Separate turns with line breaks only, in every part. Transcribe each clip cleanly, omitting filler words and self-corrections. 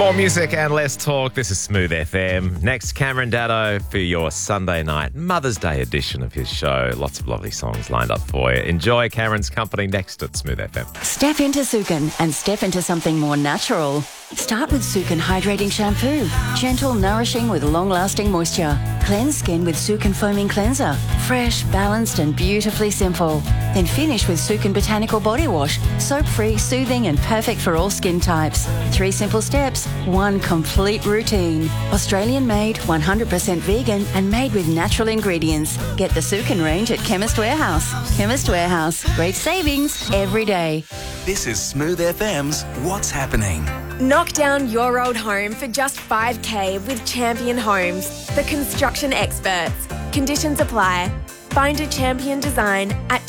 More music and less talk. This is Smooth FM. Next, Cameron Daddo for your Sunday night Mother's Day edition of his show. Lots of lovely songs lined up for you. Enjoy Cameron's company next at Smooth FM.
Step into Sukin and step into something more natural. Start with Sukin Hydrating Shampoo. Gentle, nourishing with long-lasting moisture. Cleanse skin with Sukin Foaming Cleanser. Fresh, balanced and beautifully simple. Then finish with Sukin Botanical Body Wash. Soap-free, soothing and perfect for all skin types. 3 simple steps, 1 complete routine. Australian-made, 100% vegan and made with natural ingredients. Get the Sukin range at Chemist Warehouse. Chemist Warehouse. Great savings every day.
This is Smooth FM's What's Happening.
Knock down your old home for just $5,000 with Champion Homes, the construction experts. Conditions apply. Find a Champion design at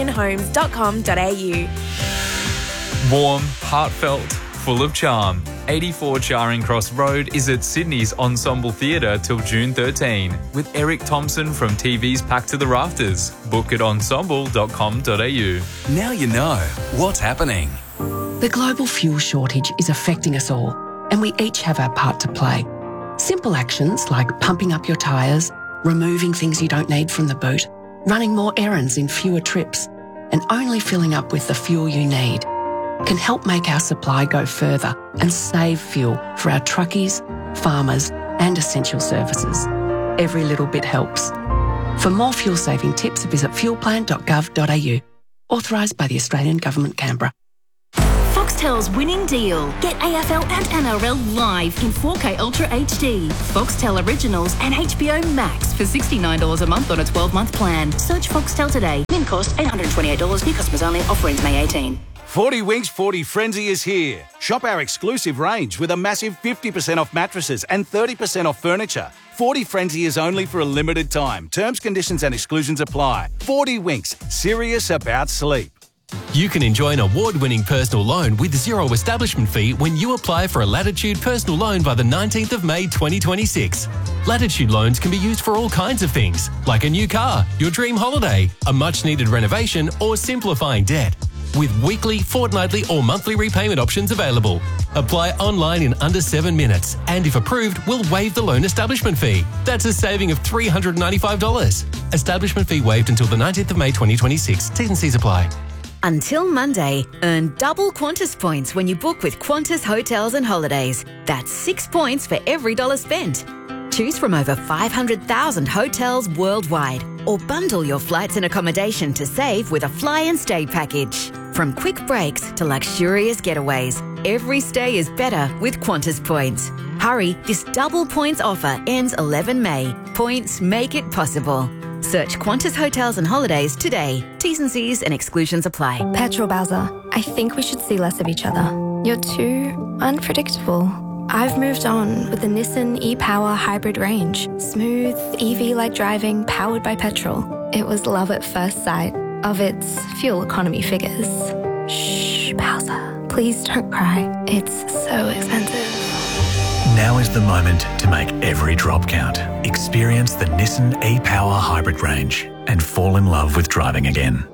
championhomes.com.au.
Warm, heartfelt, full of charm. 84 Charing Cross Road is at Sydney's Ensemble Theatre till June 13 with Eric Thompson from TV's Packed to the Rafters. Book at ensemble.com.au.
Now you know what's happening.
The global fuel shortage is affecting us all, and we each have our part to play. Simple actions like pumping up your tyres, removing things you don't need from the boot, running more errands in fewer trips, and only filling up with the fuel you need can help make our supply go further and save fuel for our truckies, farmers, and essential services. Every little bit helps. For more fuel-saving tips, visit fuelplan.gov.au. Authorised by the Australian Government, Canberra.
Foxtel's winning deal. Get AFL and NRL live in 4K Ultra HD. Foxtel Originals and HBO Max for $69 a month on a 12-month plan. Search Foxtel today. Min cost $828. New customers only. Offer ends May 18.
40 Winks 40 Frenzy is here. Shop our exclusive range with a massive 50% off mattresses and 30% off furniture. 40 Frenzy is only for a limited time. Terms, conditions and exclusions apply. 40 Winks. Serious about sleep.
You can enjoy an award-winning personal loan with zero establishment fee when you apply for a Latitude personal loan by the 19th of May 2026. Latitude loans can be used for all kinds of things, like a new car, your dream holiday, a much-needed renovation, or simplifying debt. With weekly, fortnightly or monthly repayment options available. Apply online in under 7 minutes and if approved, we'll waive the loan establishment fee. That's a saving of $395. Establishment fee waived until the 19th of May 2026. T's and C's apply.
Until Monday, earn double Qantas points when you book with Qantas Hotels and Holidays. That's 6 points for every $1 spent. Choose from over 500,000 hotels worldwide or bundle your flights and accommodation to save with a fly and stay package. From quick breaks to luxurious getaways, every stay is better with Qantas points. Hurry, this double points offer ends 11 May. Points make it possible. Search Qantas Hotels and Holidays today. T's and C's and exclusions apply.
Petrol Bowser, I think we should see less of each other. You're too unpredictable. I've moved on with the Nissan e-Power hybrid range. Smooth, EV-like driving, powered by petrol. It was love at first sight of its fuel economy figures. Shh, Bowser. Please don't cry. It's so expensive.
Now is the moment to make every drop count. Experience the Nissan e-Power hybrid range and fall in love with driving again.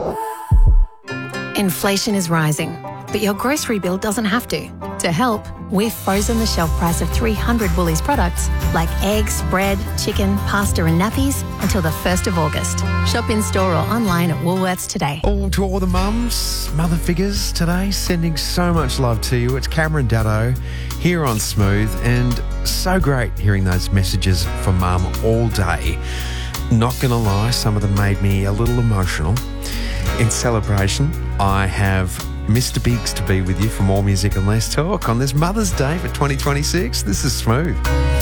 Inflation is rising, but your grocery bill doesn't have to. To help, we've frozen the shelf price of 300 Woolies products like eggs, bread, chicken, pasta and nappies until the 1st of August. Shop in store or online at Woolworths today.
To all the mums, mother figures today, sending so much love to you. It's Cameron Daddo here on Smooth, and so great hearing those messages from mum all day. Not going to lie, some of them made me a little emotional. In celebration, I have Mr. Biggs to be with you for more music and less talk on this Mother's Day for 2026. This is Smooth.